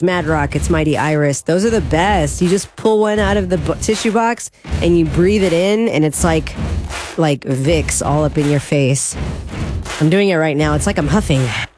Mad Rockets, Mighty Iris. Those are the best. You just pull one out of the tissue box and you breathe it in, and it's like Vicks all up in your face. I'm doing it right now. It's like I'm huffing.